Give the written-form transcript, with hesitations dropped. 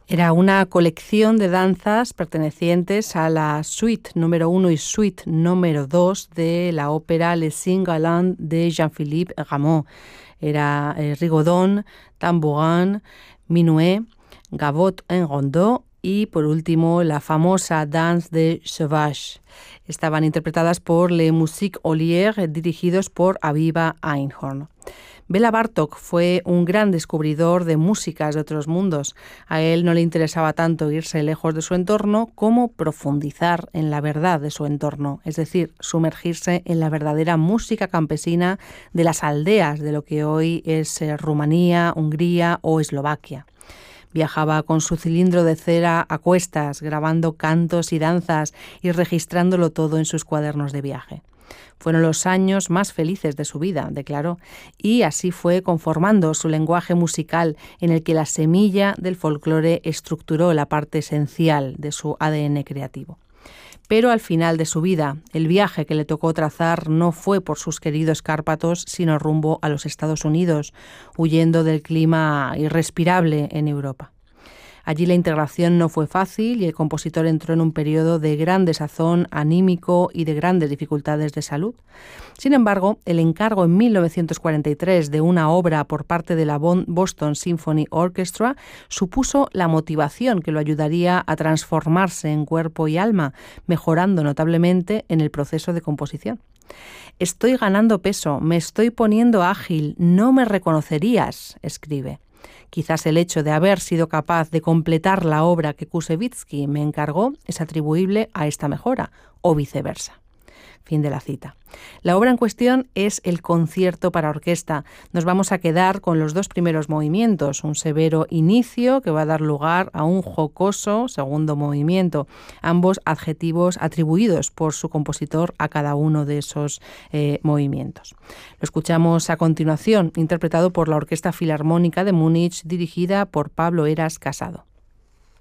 Era una colección de danzas pertenecientes a la suite número 1 y suite número 2 de la ópera Les Cinq Galants de Jean-Philippe Rameau. Era Rigodon, Tambourin, Minuet, Gavotte en Rondeau y, por último, la famosa Danse des Sauvages. Estaban interpretadas por Les Musiques Ollières, dirigidos por Aviva Einhorn. Bela Bartók fue un gran descubridor de músicas de otros mundos. A él no le interesaba tanto irse lejos de su entorno como profundizar en la verdad de su entorno, es decir, sumergirse en la verdadera música campesina de las aldeas de lo que hoy es Rumanía, Hungría o Eslovaquia. Viajaba con su cilindro de cera a cuestas, grabando cantos y danzas y registrándolo todo en sus cuadernos de viaje. Fueron los años más felices de su vida, declaró, y así fue conformando su lenguaje musical en el que la semilla del folclore estructuró la parte esencial de su ADN creativo. Pero al final de su vida, el viaje que le tocó trazar no fue por sus queridos Cárpatos, sino rumbo a los Estados Unidos, huyendo del clima irrespirable en Europa. Allí la integración no fue fácil y el compositor entró en un periodo de gran desazón anímico y de grandes dificultades de salud. Sin embargo, el encargo en 1943 de una obra por parte de la Boston Symphony Orchestra supuso la motivación que lo ayudaría a transformarse en cuerpo y alma, mejorando notablemente en el proceso de composición. «Estoy ganando peso, me estoy poniendo ágil, no me reconocerías», escribe. Quizás el hecho de haber sido capaz de completar la obra que Koussevitzky me encargó es atribuible a esta mejora, o viceversa. Fin de la cita. La obra en cuestión es el concierto para orquesta. Nos vamos a quedar con los dos primeros movimientos, un severo inicio que va a dar lugar a un jocoso segundo movimiento, ambos adjetivos atribuidos por su compositor a cada uno de esos movimientos. Lo escuchamos a continuación, interpretado por la Orquesta Filarmónica de Múnich, dirigida por Pablo Heras Casado.